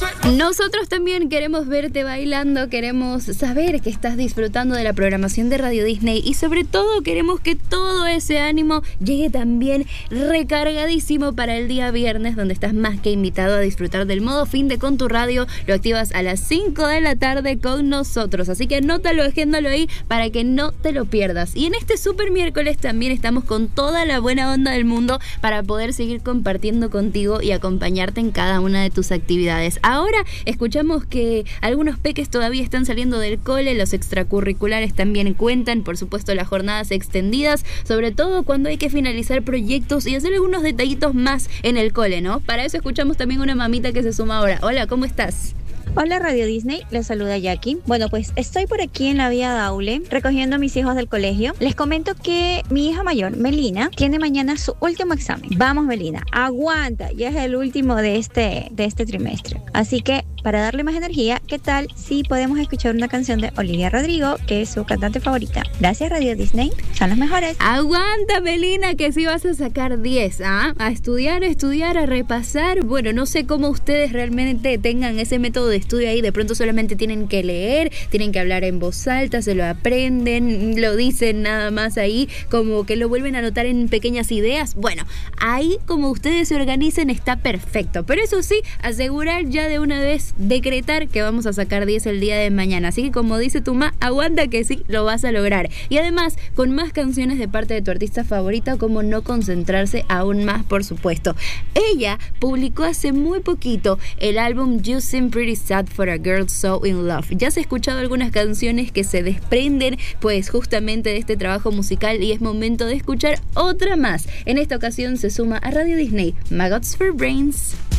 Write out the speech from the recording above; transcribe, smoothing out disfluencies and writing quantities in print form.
Nosotros también queremos verte bailando, queremos saber que estás disfrutando de la programación de Radio Disney y sobre todo queremos que todo ese ánimo llegue también recargadísimo para el día viernes, donde estás más que invitado a disfrutar del modo fin de con tu radio. Lo activas a las 5 de la tarde con nosotros, así que anótalo, agéndalo ahí para que no te lo pierdas. Y en este super miércoles también estamos con toda la buena onda del mundo para poder seguir compartiendo contigo y acompañarte en cada una de tus actividades. Ahora escuchamos que algunos peques todavía están saliendo del cole, los extracurriculares también cuentan, por supuesto las jornadas extendidas, sobre todo cuando hay que finalizar proyectos y hacer algunos detallitos más en el cole, ¿no? Para eso escuchamos también una mamita que se suma ahora. Hola, ¿cómo estás? Hola Radio Disney, les saluda Jackie. Bueno, pues estoy por aquí en la vía Daule recogiendo a mis hijos del colegio. Les comento que mi hija mayor, Melina, tiene mañana su último examen. Vamos, Melina, aguanta, ya es el último de este trimestre. Así que para darle más energía, ¿qué tal si podemos escuchar una canción de Olivia Rodrigo, que es su cantante favorita? Gracias Radio Disney, son los mejores. Aguanta, Melina, que sí vas a sacar 10, ¿ah? A estudiar, a repasar. Bueno, no sé cómo ustedes realmente tengan ese método de estudio ahí, de pronto solamente tienen que leer, tienen que hablar en voz alta, se lo aprenden, lo dicen nada más ahí, como que lo vuelven a anotar en pequeñas ideas. Bueno, ahí como ustedes se organicen está perfecto, pero eso sí, asegurar ya de una vez, decretar que vamos a sacar 10 el día de mañana, así que como dice tu ma, aguanta que sí, lo vas a lograr. Y además, con más canciones de parte de tu artista favorita, como no concentrarse aún más, por supuesto. Ella publicó hace muy poquito el álbum You Seem Pretty Sad for a Girl So in Love. Ya has escuchado algunas canciones que se desprenden pues justamente de este trabajo musical y es momento de escuchar otra más. En esta ocasión se suma a Radio Disney, Maggots for Brains.